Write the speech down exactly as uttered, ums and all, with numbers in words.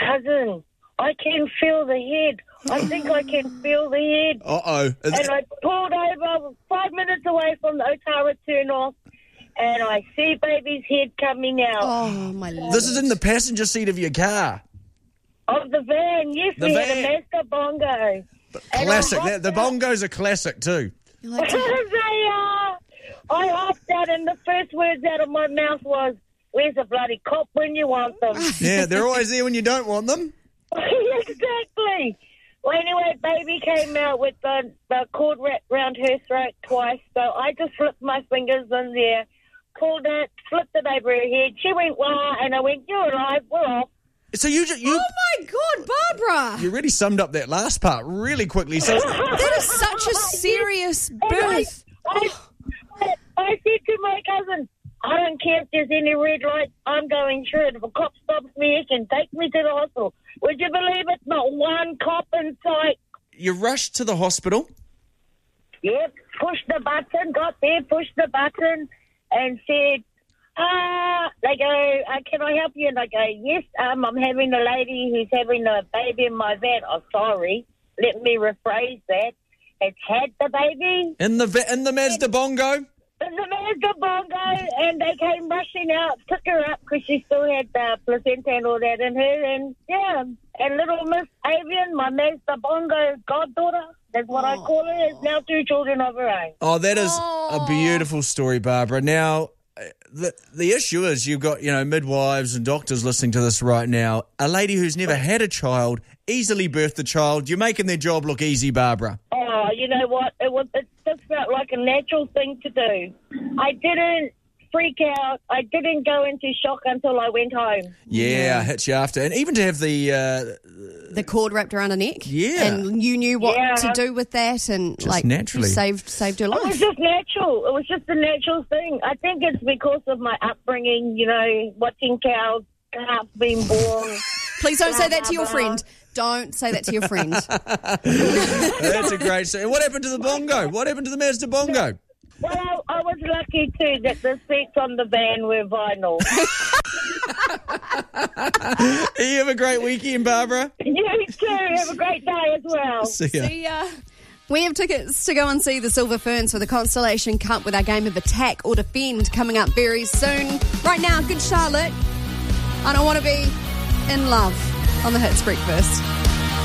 cousin, I can feel the head. I think I can feel the head. Uh-oh. And I pulled over five minutes away from the Otara turn-off, and I see baby's head coming out. Oh, my Lord. This is in the passenger seat of your car. Of the van, yes, The we van. had a Mazda Bongo. Classic. And I The, the hopped out- bongos are classic too. You're like, They are. I hopped out, and the first words out of my mouth was, "Where's the bloody cop when you want them?" Yeah, they're always there when you don't want them. Exactly. Well, anyway, baby came out with the, the cord wrapped around her throat twice, so I just flipped my fingers in there, pulled it, flipped it over her head. She went, "Wah," and I went, "You're alive, we're off." So you just, you oh, my God, Barbara. you really summed up that last part really quickly. So That is such a serious birth. I, I, I said to my cousin, "I don't care if there's any red lights, I'm going through it. If a cop stops me, he can take me to the hospital." Would you believe it? Not one cop in sight. you rushed to the hospital. Yep, pushed the button, got there, pushed the button, and said, ah, they go, uh, "Can I help you?" And I go, "Yes, um, I'm having a lady who's having a baby in my van." Oh, sorry, let me rephrase that. Has had the baby In the va- in the Mazda Bongo. in the Mazda Bongo, and they came rushing out, took her up because she still had the placenta and all that in her, and yeah, and little Miss Avian, my Mazda Bongo goddaughter, that's what I call her, has now two children of her own. Oh, that is Oh. a beautiful story, Barbara. Now, uh, the the issue is you've got, you know, midwives and doctors listening to this right now. A lady who's never had a child, easily birthed a child. You're making their job look easy, Barbara. Oh, you know what? It was. It just felt like a natural thing to do. I didn't freak out. I didn't go into shock until I went home. Yeah, hits you after. And even to have the... Uh, The cord wrapped around her neck. Yeah. And you knew what Yeah. to do with that, and Just like naturally. you saved saved her It was life. just natural. It was just a natural thing. I think it's because of my upbringing, you know, watching cows, calves being born. Please don't say that to your Blah, blah, friend. Don't say that to your friend. That's a great story. What happened to the Bongo? What happened to the Mazda Bongo? Well, I, I was lucky too that the seats on the van were vinyl. You have a great weekend, Barbara. You too. Have a great day as well. See ya. See ya. We have tickets to go and see the Silver Ferns for the Constellation Cup with our game of Attack or Defend coming up very soon. Right now, Good Charlotte. I don't want to be in love on the Hits Breakfast.